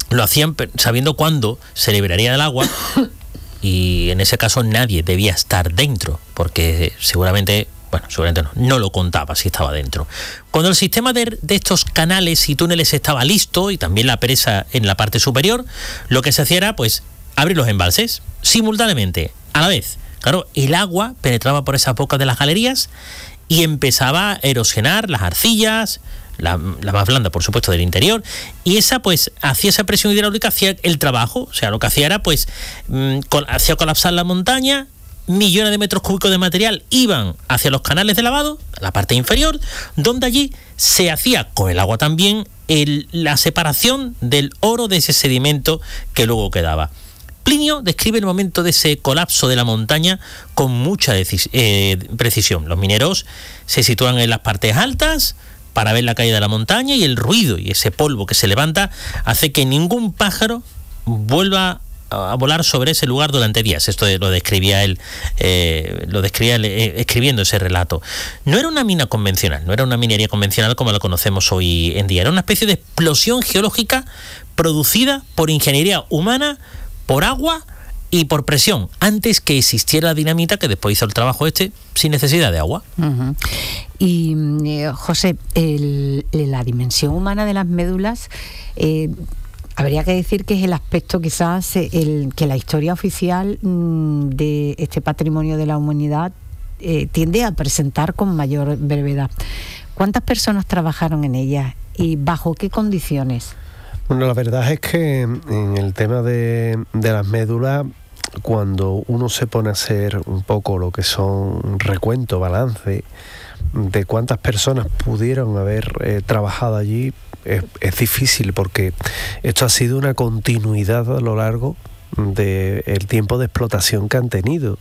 lo hacían sabiendo cuándo se liberaría del agua y en ese caso nadie debía estar dentro, porque seguramente no lo contaba si estaba dentro. Cuando el sistema de estos canales y túneles estaba listo, y también la presa en la parte superior, lo que se hacía era pues abrir los embalses simultáneamente, a la vez. Claro, el agua penetraba por esas bocas de las galerías y empezaba a erosionar las arcillas, la más blanda, por supuesto, del interior, y esa pues hacía esa presión hidráulica, hacía el trabajo. O sea, lo que hacía era pues hacía colapsar la montaña. Millones de metros cúbicos de material iban hacia los canales de lavado, la parte inferior, donde allí se hacía con el agua también la separación del oro de ese sedimento que luego quedaba. Plinio describe el momento de ese colapso de la montaña con mucha precisión. Los mineros se sitúan en las partes altas para ver la caída de la montaña, y el ruido y ese polvo que se levanta hace que ningún pájaro vuelva a volar sobre ese lugar durante días. Esto lo describía él, escribiendo ese relato. No era una mina convencional, no era una minería convencional como la conocemos hoy en día. Era una especie de explosión geológica producida por ingeniería humana, por agua y por presión, antes que existiera la dinamita, que después hizo el trabajo sin necesidad de agua. Uh-huh. Y José, la dimensión humana de las médulas, habría que decir que es el aspecto quizás que la historia oficial de este patrimonio de la humanidad tiende a presentar con mayor brevedad. ¿Cuántas personas trabajaron en ellas y bajo qué condiciones? Bueno, la verdad es que en el tema de las médulas, cuando uno se pone a hacer un poco lo que son recuento, balance de cuántas personas pudieron haber trabajado allí, es difícil, porque esto ha sido una continuidad a lo largo del tiempo de explotación que han tenido.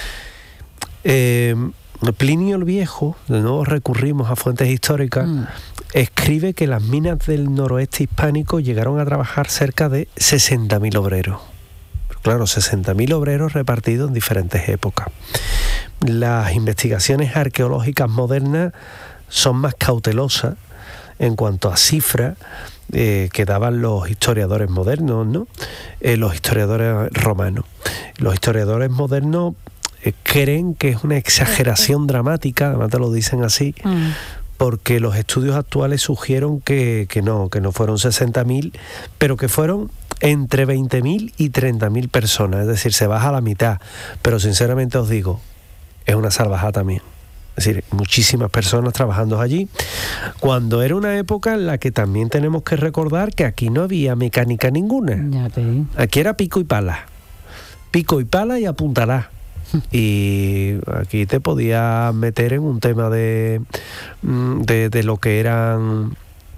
Plinio el Viejo, de nuevo recurrimos a fuentes históricas, escribe que las minas del noroeste hispánico llegaron a trabajar cerca de 60.000 obreros. Claro, 60.000 obreros repartidos en diferentes épocas. Las investigaciones arqueológicas modernas son más cautelosas en cuanto a cifras que daban los historiadores modernos, ¿no? Los historiadores romanos. Los historiadores modernos creen que es una exageración dramática, además te lo dicen así, porque los estudios actuales sugieren que no fueron 60.000, pero que fueron entre 20.000 y 30.000 personas, es decir, se baja a la mitad. Pero sinceramente os digo, es una salvajada también. Es decir, muchísimas personas trabajando allí, cuando era una época en la que también tenemos que recordar que aquí no había mecánica ninguna. Aquí era pico y pala y apuntalá. Y aquí te podías meter en un tema de lo que eran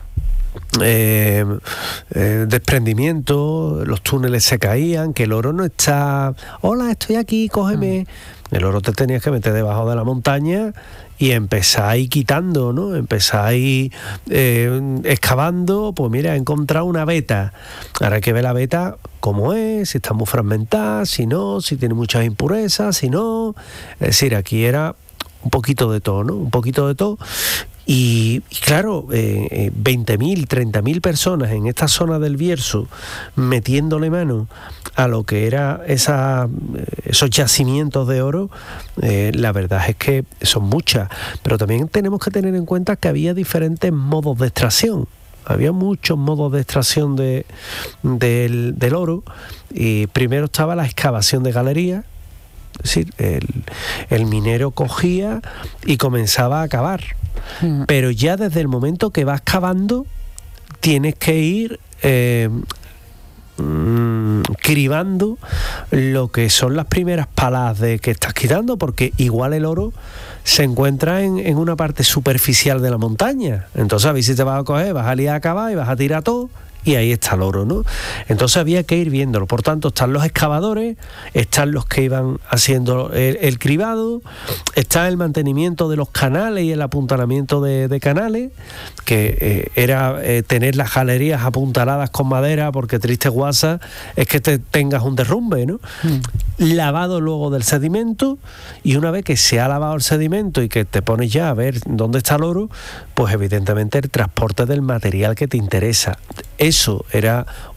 desprendimiento, los túneles se caían, que el oro no está, hola, estoy aquí, cógeme. El oro te tenías que meter debajo de la montaña y empezáis quitando, ¿no? Empezáis excavando. Pues mira, he encontrado una veta. Ahora hay que ver la veta cómo es, si está muy fragmentada, si no, si tiene muchas impurezas, si no. Es decir, aquí era un poquito de todo, ¿no? Un poquito de todo. Y claro, 20.000, 30.000 personas en esta zona del Bierzo metiéndole mano a lo que era esos yacimientos de oro, la verdad es que son muchas. Pero también tenemos que tener en cuenta que había diferentes modos de extracción. Había muchos modos de extracción del oro. Y primero estaba la excavación de galerías. Es decir, el minero cogía y comenzaba a cavar. Pero ya desde el momento que vas cavando, tienes que ir cribando lo que son las primeras palas de que estás quitando, porque igual el oro se encuentra en una parte superficial de la montaña. Entonces a ver si te vas a coger, vas a liar a cavar y vas a tirar todo, y ahí está el oro, ¿no? Entonces había que ir viéndolo. Por tanto, están los excavadores, están los que iban haciendo el cribado, está el mantenimiento de los canales y el apuntalamiento de canales, que era tener las galerías apuntaladas con madera, porque triste guasa es que te tengas un derrumbe, ¿no? Lavado luego del sedimento, y una vez que se ha lavado el sedimento y que te pones ya a ver dónde está el oro, pues evidentemente el transporte del material que te interesa. Eso era